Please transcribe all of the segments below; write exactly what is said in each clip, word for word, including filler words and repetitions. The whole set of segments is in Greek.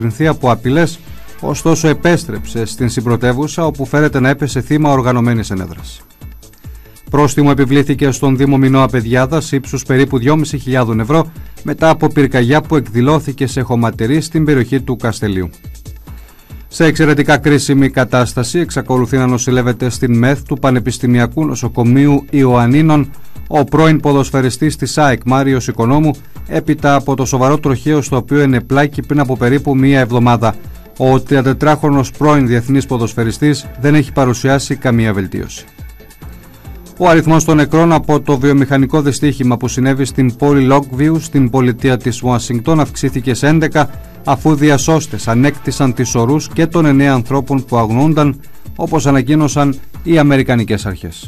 από απειλές, ωστόσο επέστρεψε στην συμπρωτεύουσα, όπου φέρεται να έπεσε θύμα οργανωμένης ενέδρας. Πρόστιμο επιβλήθηκε στον Δήμο Μινώα Παιδιάδας ύψους περίπου δυόμισι χιλιάδες ευρώ μετά από πυρκαγιά που εκδηλώθηκε σε χωματερή στην περιοχή του Καστελίου. Σε εξαιρετικά κρίσιμη κατάσταση εξακολουθεί να νοσηλεύεται στην ΜΕΘ του Πανεπιστημιακού Νοσοκομείου Ιωαννίνων ο πρώην ποδοσφαιριστής της ΑΕΚ Μάριος Οικονόμου, έπειτα από το σοβαρό τροχαίο στο οποίο ενεπλάκη πριν από περίπου μία εβδομάδα. Ο τριαντατετράχρονος πρώην διεθνής ποδοσφαιριστής δεν έχει παρουσιάσει καμία βελτίωση. Ο αριθμός των νεκρών από το βιομηχανικό δυστύχημα που συνέβη στην πόλη Longview στην πολιτεία της Ουασιγκτών αυξήθηκε σε έντεκα, αφού διασώστες ανέκτησαν τις ορούς και των εννέα ανθρώπων που αγνοούνταν, όπως ανακοίνωσαν οι αμερικανικές αρχές.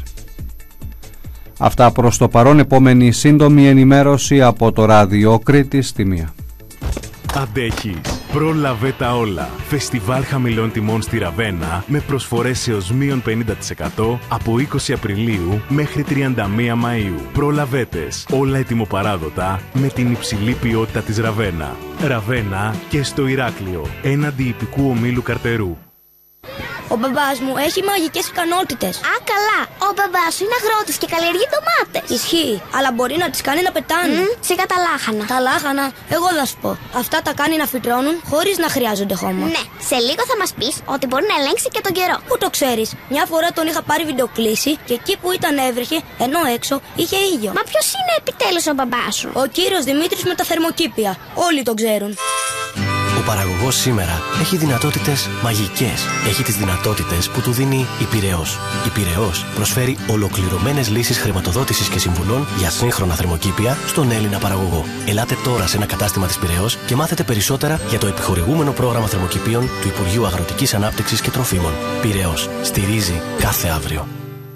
Αυτά προς το παρόν. Επόμενη σύντομη ενημέρωση από το ράδιο Κρήτης στη μία. Αντέχεις. Πρόλαβε τα όλα. Φεστιβάλ χαμηλών τιμών στη Ραβένα με προσφορές έως μείον πενήντα τοις εκατό από είκοσι Απριλίου μέχρι τριάντα μία Μαΐου. Προλαβέτες. Όλα ετοιμοπαράδοτα με την υψηλή ποιότητα της Ραβένα. Ραβένα και στο Ηράκλειο. Έναντι ιππικού ομίλου Καρτερού. Ο μπαμπάς μου έχει μαγικές ικανότητες. Α, καλά. Ο μπαμπάς σου είναι αγρότης και καλλιεργεί ντομάτες. Ισχύει, αλλά μπορεί να τις κάνει να πετάνε. Mm, σιγά τα λάχανα. Τα λάχανα, εγώ θα σου πω. Αυτά τα κάνει να φυτρώνουν χωρίς να χρειάζονται χώμα. Ναι, σε λίγο θα μας πεις ότι μπορεί να ελέγξει και τον καιρό. Πού το ξέρεις? Μια φορά τον είχα πάρει βιντεοκλήση και εκεί που ήταν έβρεχε, ενώ έξω είχε ήλιο. Μα ποιος είναι επιτέλους ο μπαμπάς σου? Ο κύριος Δημήτρης με τα θερμοκήπια. Όλοι τον ξέρουν. Ο παραγωγός σήμερα έχει δυνατότητες μαγικές. Έχει τις δυνατότητες που του δίνει η Πειραιώς. Η Πειραιώς προσφέρει ολοκληρωμένες λύσεις χρηματοδότησης και συμβουλών για σύγχρονα θερμοκήπια στον Έλληνα παραγωγό. Ελάτε τώρα σε ένα κατάστημα της Πειραιώς και μάθετε περισσότερα για το επιχορηγούμενο πρόγραμμα θερμοκηπίων του Υπουργείου Αγροτικής Ανάπτυξης και Τροφίμων. Πειραιώς. Στηρίζει κάθε αύριο.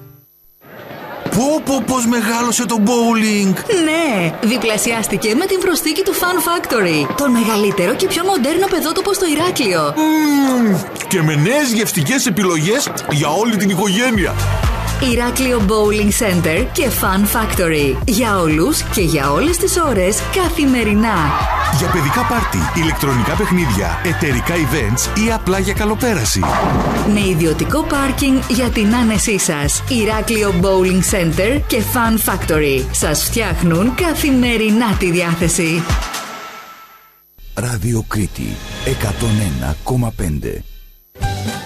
Πω πω πως μεγάλωσε το bowling! Ναι, διπλασιάστηκε με την προσθήκη του Fun Factory. Το μεγαλύτερο και πιο μοντέρνο παιδότοπο στο Ηράκλειο. Mm, και με νέες γευστικές επιλογές για όλη την οικογένεια. Ηράκλειο Bowling Center και Fun Factory. Για όλους και για όλες τις ώρες, καθημερινά. Για παιδικά πάρτι, ηλεκτρονικά παιχνίδια, εταιρικά events ή απλά για καλοπέραση. Με ιδιωτικό πάρκινγκ για την άνεσή σας. Ηράκλειο Bowling Center και Fun Factory. Σας φτιάχνουν καθημερινά τη διάθεση. Ράδιο Κρήτη εκατόν ένα κόμμα πέντε.